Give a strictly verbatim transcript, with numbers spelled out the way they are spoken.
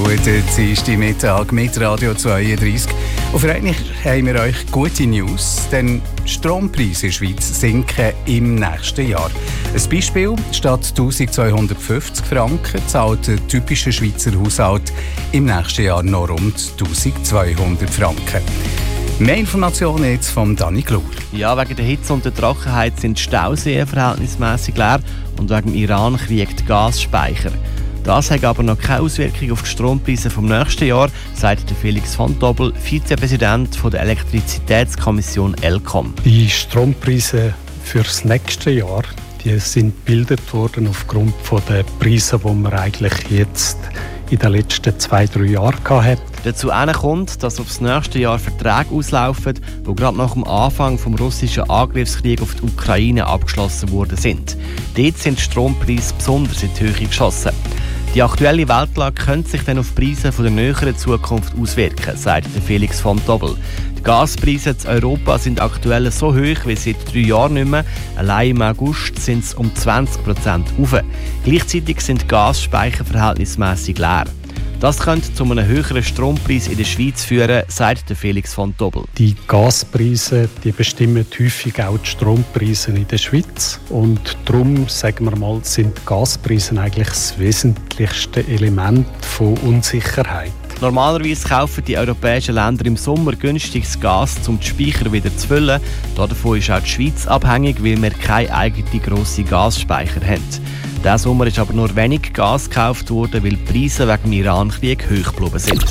Guten Dienstagmittag mit Radio zweiunddreißig. Und eigentlich haben wir euch gute News, denn Strompreise in der Schweiz sinken im nächsten Jahr. Ein Beispiel: statt eintausendzweihundertfünfzig Franken zahlt ein typischer Schweizer Haushalt im nächsten Jahr noch rund eintausendzweihundert Franken. Mehr Informationen jetzt von Dani Glur. Ja, wegen der Hitze und der Trockenheit sind die Stauseen verhältnismäßig leer und wegen dem Iran-Krieg die Gasspeicher. Das hat aber noch keine Auswirkung auf die Strompreise vom nächsten Jahr, sagt Felix von Doppel, Vizepräsident der Elektrizitätskommission ElCom. Die Strompreise für das nächste Jahr die sind gebildet worden aufgrund der Preise, die man eigentlich jetzt in den letzten zwei, drei Jahren hatten. Dazu kommt, dass auf das nächste Jahr Verträge auslaufen, die gerade nach dem Anfang des russischen Angriffskriegs auf die Ukraine abgeschlossen worden sind. Dort sind die Strompreise besonders in die Höhe geschossen. Die aktuelle Weltlage könnte sich dann auf die Preise der näheren Zukunft auswirken, sagt Felix von Doppel. Die Gaspreise in Europa sind aktuell so hoch wie seit drei Jahren nicht mehr. Allein im August sind sie um zwanzig Prozent hoch. Gleichzeitig sind die Gasspeicher verhältnismäßig leer. Das könnte zu einem höheren Strompreis in der Schweiz führen, sagt Felix von Doppel. Die Gaspreise die bestimmen häufig auch die Strompreise in der Schweiz. Und darum, sagen wir mal, sind die Gaspreise eigentlich das wesentlichste Element von Unsicherheit. Normalerweise kaufen die europäischen Länder im Sommer günstiges Gas, um die Speicher wieder zu füllen. Davon ist auch die Schweiz abhängig, weil wir keine eigenen grossen Gasspeicher haben. Diesen Sommer ist aber nur wenig Gas gekauft worden, weil die Preise wegen dem Iran-Krieg hoch geblieben sind.